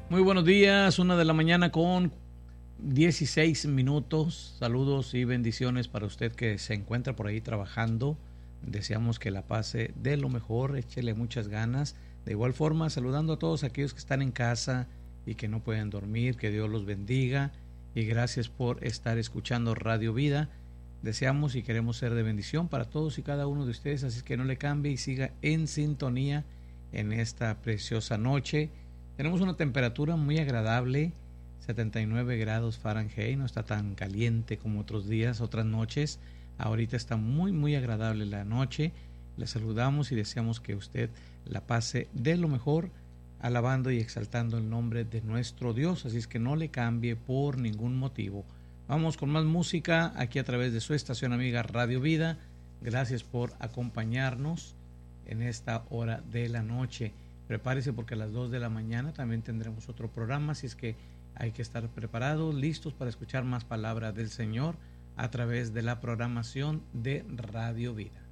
Muy buenos días, 1 de la mañana con 16 minutos. Saludos y bendiciones para usted que se encuentra por ahí trabajando. Deseamos que la pase de lo mejor, échele muchas ganas. De igual forma, saludando a todos aquellos que están en casa y que no pueden dormir, que Dios los bendiga. Y gracias por estar escuchando Radio Vida. Deseamos y queremos ser de bendición para todos y cada uno de ustedes, así que no le cambie y siga en sintonía en esta preciosa noche. Tenemos una temperatura muy agradable, 79 grados Fahrenheit, no está tan caliente como otros días, otras noches. Ahorita está muy agradable la noche. Le saludamos y deseamos que usted la pase de lo mejor, alabando y exaltando el nombre de nuestro Dios. Así es que no le cambie por ningún motivo. Vamos con más música aquí a través de su estación amiga Radio Vida. Gracias por acompañarnos en esta hora de la noche. Prepárese porque a las 2 de la mañana también tendremos otro programa, así es que hay que estar preparados, listos para escuchar más palabra del Señor a través de la programación de Radio Vida.